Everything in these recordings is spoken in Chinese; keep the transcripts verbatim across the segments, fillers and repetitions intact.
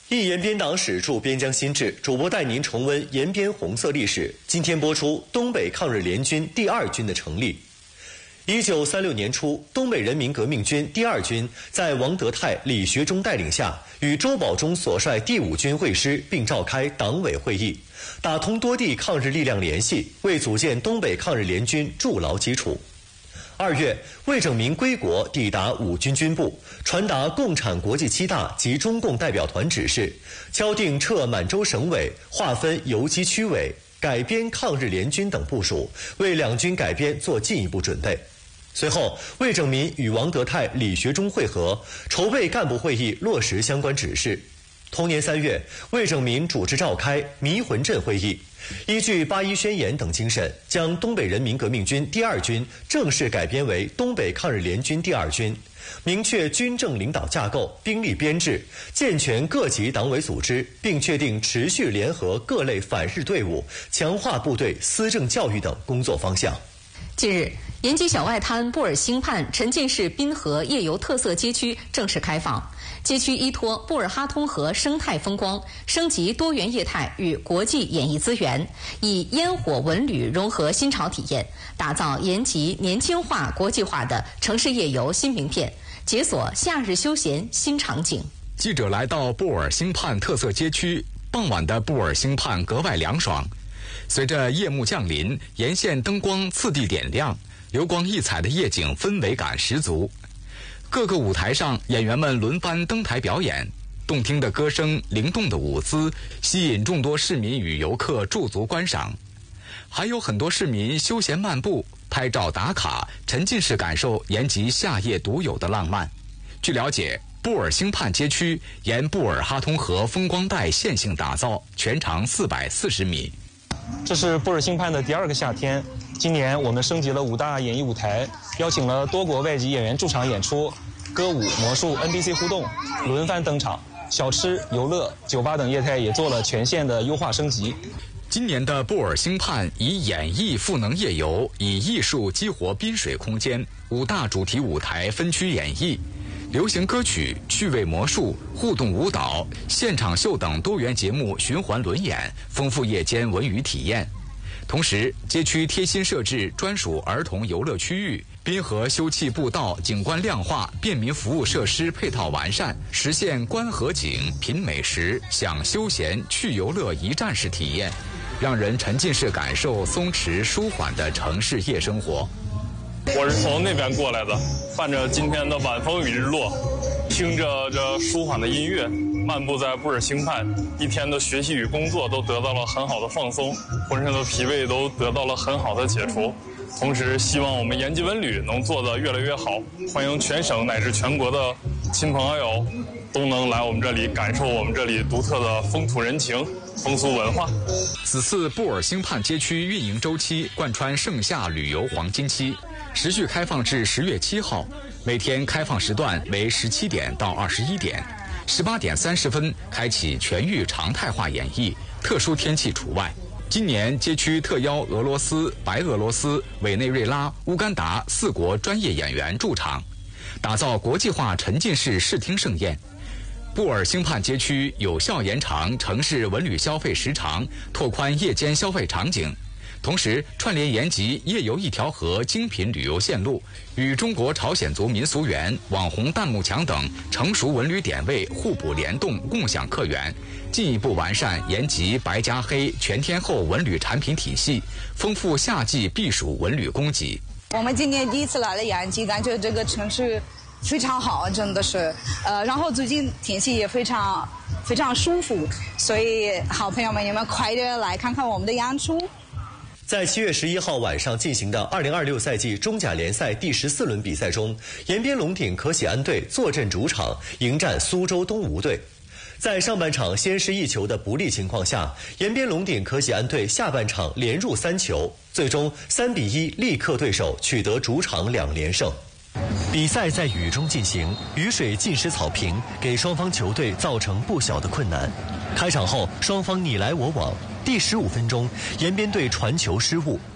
一延边党史驻边疆新志，主播带您重温延边红色历史。今天播出东北抗日联军第二军的成立。一九三六年初，东北人民革命军第二军在王德泰、李学忠带领下，与周保中所率第五军会师，并召开党委会议，打通多地抗日力量联系，为组建东北抗日联军筑牢基础。二月，魏拯民归国，抵达五军军部，传达共产国际七大及中共代表团指示，敲定撤满洲省委，划分游击区委，改编抗日联军等部署，为两军改编做进一步准备。随后，魏拯民与王德泰、李学忠会合，筹备干部会议，落实相关指示。同年三月，魏拯民主持召开迷魂阵会议，依据八一宣言等精神，将东北人民革命军第二军正式改编为东北抗日联军第二军，明确军政领导架构、兵力编制，健全各级党委组织，并确定持续联合各类反日队伍，强化部队思政教育等工作方向。 近日，延吉小外滩布尔兴畔沉浸式滨河夜游特色街区正式开放。街区依托布尔哈通河生态风光，升级多元业态与国际演艺资源，以烟火文旅融合新潮体验，打造延吉年轻化、国际化的城市夜游新名片，解锁夏日休闲新场景。 记者来到布尔兴畔特色街区，傍晚的布尔兴畔格外凉爽。随着夜幕降临，沿线灯光次第点亮，流光溢彩的夜景氛围感十足。各个舞台上，演员们轮番登台表演，动听的歌声、灵动的舞姿，吸引众多市民与游客驻足观赏。还有很多市民休闲漫步、拍照打卡，沉浸式感受延吉夏夜独有的浪漫。据了解，布尔兴畔街区沿布尔哈通河风光带线性打造，全长四百四十米。 这是布尔兴畔的第二个夏天，今年我们升级了五大演艺舞台，邀请了多国外籍演员驻场演出，歌舞、魔术、N P C 互动轮番登场，小吃、游乐、酒吧等业态也做了全线的优化升级。 今年的布尔兴畔以演艺赋能夜游，以艺术激活滨水空间，五大主题舞台分区演绎。流行歌曲、趣味魔术、互动舞蹈、现场秀等多元节目循环轮演，丰富夜间文娱体验。同时，街区贴心设置专属儿童游乐区域，滨河休憩步道景观亮化，便民服务设施配套完善，实现观河景、品美食、享休闲、去游乐一站式体验，让人沉浸式感受松弛舒缓的城市夜生活。 我是从那边过来的，伴着今天的晚风与日落，听着这舒缓的音乐，漫步在布尔兴畔，一天的学习与工作都得到了很好的放松，浑身的疲惫都得到了很好的解除。同时希望我们延吉文旅能做得越来越好，欢迎全省乃至全国的亲朋好友都能来我们这里感受我们这里独特的风土人情、风俗文化。 此次布尔兴畔街区运营周期贯穿盛夏旅游黄金期，持续开放至十月七号，每天开放时段为十七点到二十一点，十八点三十分开启全域常态化演绎，特殊天气除外。今年街区特邀俄罗斯、白俄罗斯、委内瑞拉、乌干达四国专业演员驻场，打造国际化沉浸式视听盛宴。布尔兴畔街区有效延长城市文旅消费时长，拓宽夜间消费场景，同时串联延吉夜游一条河精品旅游线路，与中国朝鲜族民俗园、网红弹幕墙等成熟文旅点位互补联动，共享客源，进一步完善延吉白加黑全天候文旅产品体系，丰富夏季避暑文旅供给。 我们今年第一次来了延吉，感觉这个城市非常好，真的是，呃，然后最近天气也非常非常舒服，所以好朋友们，你们快点来看看我们的演出。 在七月十一号晚上进行的二零二六赛季中甲联赛第十四轮比赛中，延边龙鼎可喜安队坐镇主场迎战苏州东吴队。在上半场先失一球的不利情况下，延边龙鼎可喜安队下半场连入三球，最终三比一力克对手，取得主场两连胜。比赛在雨中进行，雨水浸湿草坪，给双方球队造成不小的困难。开场后，双方你来我往。第十五分钟，延边队传球失误，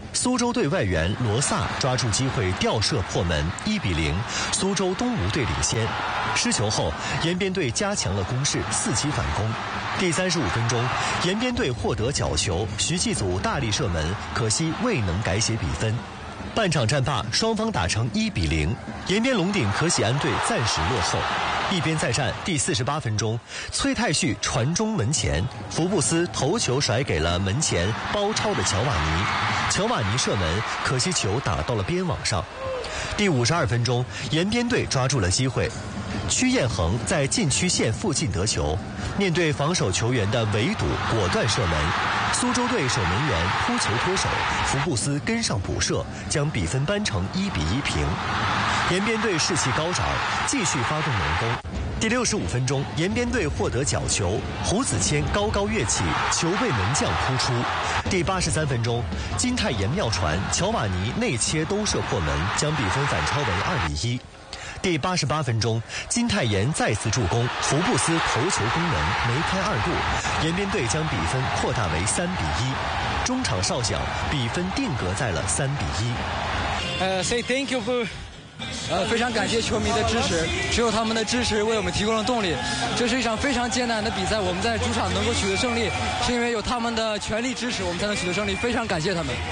苏州队外援罗萨抓住机会吊射破门，一比零，苏州东吴队领先。失球后，延边队加强了攻势，伺机反攻。第三十五分钟，延边队获得角球，徐继祖大力射门，可惜未能改写比分。半场战罢，双方打成一比零，延边龙鼎可喜安队暂时落后。一边再战，第四十八分钟，崔泰旭传中门前，福布斯头球甩给了门前包抄的乔瓦尼，乔瓦尼射门，可惜球打到了边网上。第五十二分钟，延边队抓住了机会，屈彦恒在禁区线附近得球，面对防守球员的围堵，果断射门。苏州队守门员扑球脱手，福布斯跟上补射，将比分扳成一比一平。延边队士气高涨，继续发动猛攻。第六十五分钟，延边队获得角球，胡子谦高高跃起，球被门将扑出。第八十三分钟，金泰妍妙传，乔瓦尼内切兜射破门，将比分反超为二比一。第八十八分钟，金泰妍再次助攻，福布斯头球攻门，梅开二度，延边队将比分扩大为三比一。中场哨响，比分定格在了三比一。 呃、uh, ，say thank you for。呃，非常感谢球迷的支持，只有他们的支持为我们提供了动力。这是一场非常艰难的比赛，我们在主场能够取得胜利，是因为有他们的全力支持，我们才能取得胜利。非常感谢他们。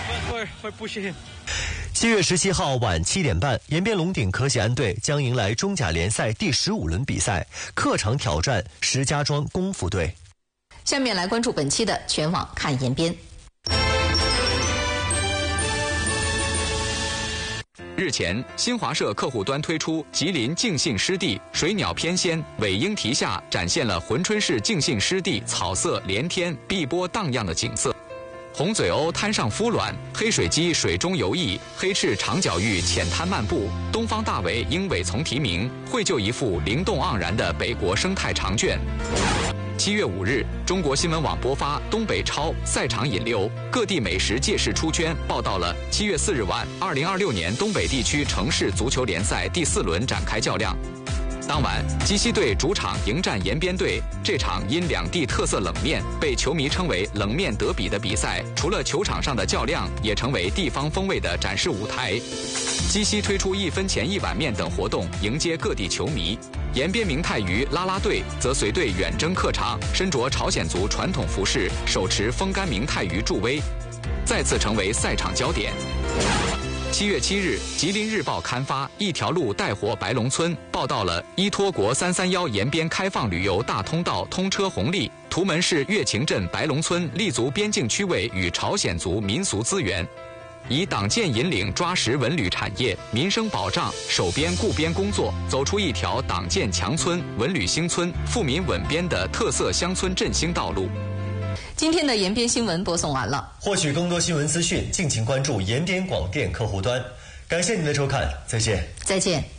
七月十七号晚七点半，延边龙鼎可喜安队将迎来中甲联赛第十五轮比赛，客场挑战石家庄功夫队。 下面来关注本期的全网看延边。 日前，新华社客户端推出吉林靖信湿地水鸟翩跹，尾鹰啼下，展现了珲春市靖信湿地草色连天、碧波荡漾的景色。红嘴鸥滩上孵卵，黑水鸡水中游弋，黑翅长脚鹬浅滩漫步，东方大尾鹰尾丛啼鸣，绘就一幅灵动盎然的北国生态长卷。七月五日，中国新闻网播发东北超赛场引流，各地美食借势出圈，报道了七月四日晚二零二六年东北地区城市足球联赛第四轮展开较量。当晚，鸡西队主场迎战延边队，这场因两地特色冷面被球迷称为冷面德比的比赛，除了球场上的较量，也成为地方风味的展示舞台。鸡西推出一分钱一碗面等活动迎接各地球迷，延边明太鱼啦啦队则随队远征客场，身着朝鲜族传统服饰，手持风干明太鱼助威，再次成为赛场焦点。七月七日，吉林日报刊发一条路带活白龙村，报道了依托国三三一延边开放旅游大通道通车红利，图门市乐清镇白龙村立足边境区位与朝鲜族民俗资源，以党建引领抓实文旅产业、民生保障、守边固边工作，走出一条党建强村、文旅兴村、富民稳边的特色乡村振兴道路。 今天的延边新闻播送完了。 获取更多新闻资讯，敬请关注延边广电客户端。感谢您的收看，再见。 再见。